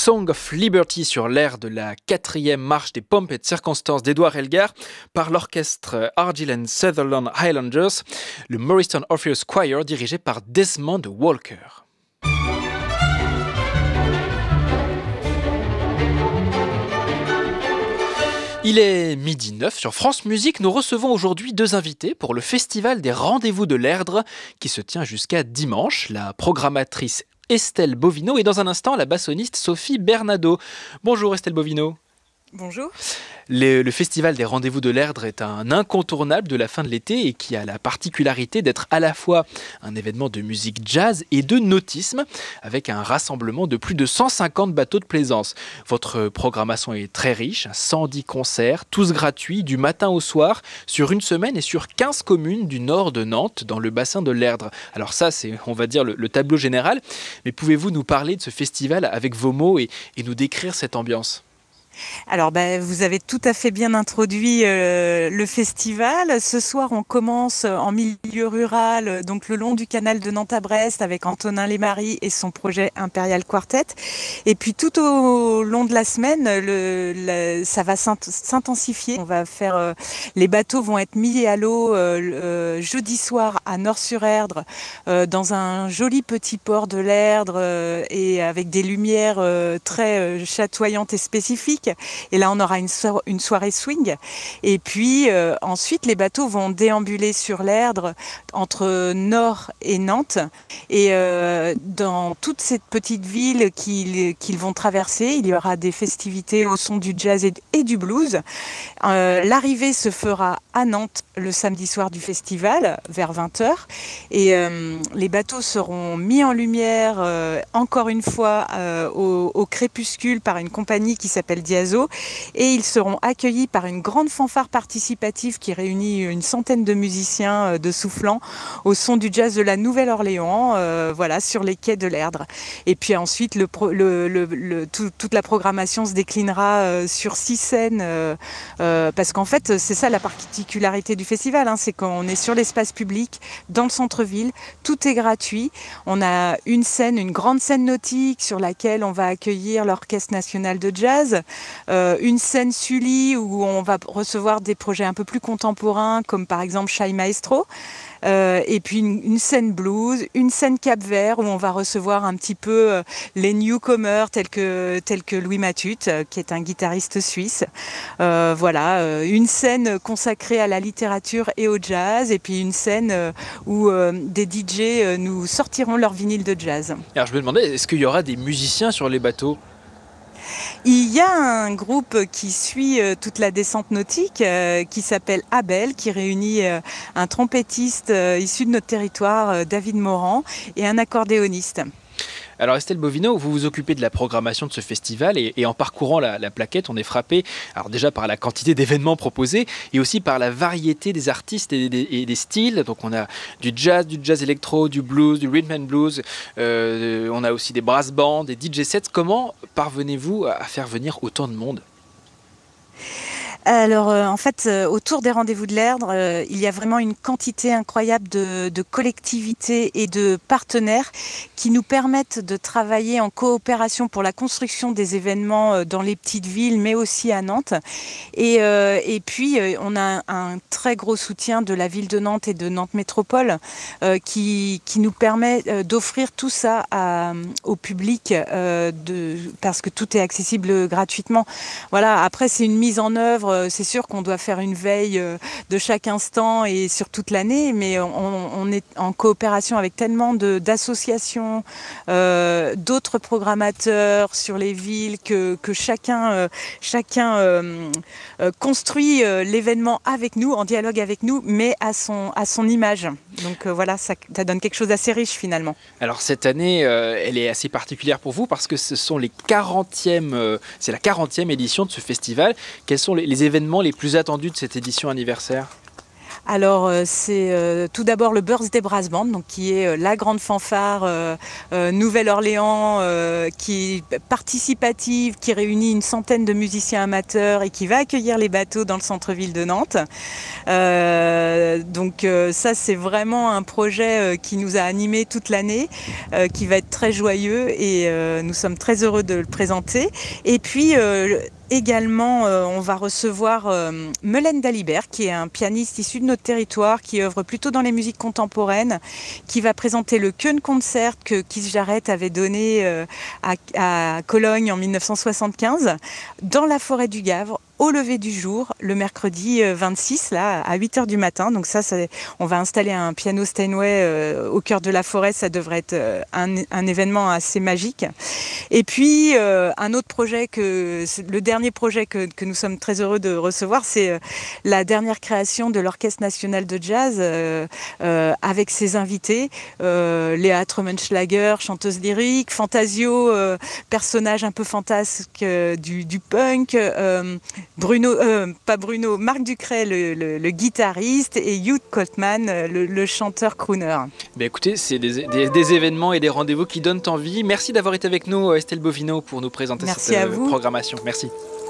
Song of Liberty sur l'air de la 4e marche des Pompes et de circonstances d'Edouard Elgar par l'orchestre Argyll and Sutherland Highlanders, le Morriston Orpheus Choir dirigé par Desmond Walker. Il est 12h09 sur France Musique. Nous recevons aujourd'hui 2 invités pour le Festival des Rendez-vous de l'Erdre qui se tient jusqu'à dimanche. La programmatrice Estelle Bovino et dans un instant la bassoniste Sophie Bernado. Bonjour Estelle Bovino. Bonjour. Le Festival des Rendez-vous de l'Erdre est un incontournable de la fin de l'été et qui a la particularité d'être à la fois un événement de musique jazz et de nautisme avec un rassemblement de plus de 150 bateaux de plaisance. Votre programmation est très riche, 110 concerts, tous gratuits du matin au soir sur une semaine et sur 15 communes du nord de Nantes dans le bassin de l'Erdre. Alors ça c'est on va dire le tableau général, mais pouvez-vous nous parler de ce festival avec vos mots et nous décrire cette ambiance ? Alors, vous avez tout à fait bien introduit le festival. Ce soir, on commence en milieu rural, donc le long du canal de Nantes à Brest, avec Antonin Lémarie et son projet Imperial Quartet. Et puis, tout au long de la semaine, ça va s'intensifier. On va faire, les bateaux vont être mis à l'eau jeudi soir à Nort-sur-Erdre, dans un joli petit port de l'Erdre et avec des lumières très chatoyantes et spécifiques. Et là, on aura une soirée swing. Et puis, ensuite, les bateaux vont déambuler sur l'Erdre entre Nord et Nantes. Et dans toute cette petite ville qu'ils vont traverser, il y aura des festivités au son du jazz et du blues. L'arrivée se fera à Nantes le samedi soir du festival, vers 20h. Et les bateaux seront mis en lumière, encore une fois, au crépuscule par une compagnie qui s'appelle Diazo, et ils seront accueillis par une grande fanfare participative qui réunit une centaine de musiciens de soufflants au son du jazz de la Nouvelle-Orléans, sur les quais de l'Erdre. Et puis ensuite, toute la programmation se déclinera sur 6 scènes, parce qu'en fait, c'est ça la particularité du festival, c'est qu'on est sur l'espace public, dans le centre-ville, tout est gratuit. On a une grande scène nautique sur laquelle on va accueillir l'Orchestre national de jazz, une scène Sully où on va recevoir des projets un peu plus contemporains comme par exemple Shai Maestro, et puis une scène blues, une scène Cap-Vert où on va recevoir un petit peu les newcomers tels que Louis Matute, qui est un guitariste suisse. Une scène consacrée à la littérature et au jazz, et puis une scène où des DJ nous sortiront leur vinyle de jazz. Alors je me demandais, est-ce qu'il y aura des musiciens sur les bateaux ? Il y a un groupe qui suit toute la descente nautique qui s'appelle Abel, qui réunit un trompettiste issu de notre territoire, David Morand, et un accordéoniste. Alors Estelle Bovino, vous vous occupez de la programmation de ce festival et en parcourant la plaquette, on est frappé alors déjà par la quantité d'événements proposés et aussi par la variété des artistes et des styles. Donc on a du jazz électro, du blues, du rhythm and blues, on a aussi des brass bands, des DJ sets. Comment parvenez-vous à faire venir autant de monde ? Alors, autour des Rendez-vous de l'Erdre, il y a vraiment une quantité incroyable de collectivités et de partenaires qui nous permettent de travailler en coopération pour la construction des événements dans les petites villes, mais aussi à Nantes. Et puis, on a un très gros soutien de la ville de Nantes et de Nantes Métropole qui nous permet d'offrir tout ça au public parce que tout est accessible gratuitement. Voilà. Après, c'est une mise en œuvre. C'est sûr qu'on doit faire une veille de chaque instant et sur toute l'année, mais on est en coopération avec tellement d'associations, d'autres programmateurs sur les villes que chacun construit l'événement avec nous, en dialogue avec nous, mais à son image. Donc ça donne quelque chose d'assez riche finalement. Alors cette année, elle est assez particulière pour vous parce que ce sont c'est la 40e édition de ce festival. Quels sont les événements les plus attendus de cette édition anniversaire ? Alors, c'est tout d'abord le Birthday Brass Band, donc, qui est la grande fanfare Nouvelle-Orléans, qui est participative, qui réunit une centaine de musiciens amateurs et qui va accueillir les bateaux dans le centre-ville de Nantes. Donc ça, c'est vraiment un projet qui nous a animés toute l'année, qui va être très joyeux et nous sommes très heureux de le présenter. Et puis également, on va recevoir Melaine Dalibert, qui est un pianiste issu de notre territoire, qui œuvre plutôt dans les musiques contemporaines, qui va présenter le Keun Concert que Keith Jarrett avait donné à Cologne en 1975, dans la forêt du Gavre, au lever du jour, le mercredi 26, là, à 8h du matin. Donc ça, on va installer un piano Steinway au cœur de la forêt. Ça devrait être un événement assez magique. Et puis, un autre projet, le dernier projet que nous sommes très heureux de recevoir, c'est la dernière création de l'Orchestre national de jazz avec ses invités. Léa Trommenschlager, chanteuse lyrique, Fantasio, personnage un peu fantasque du punk, Marc Ducret, le guitariste, et Hugh Coltman, le chanteur crooner. Écoutez, c'est des événements et des rendez-vous qui donnent envie. Merci d'avoir été avec nous, Estelle Bovino, pour nous présenter cette programmation. Merci.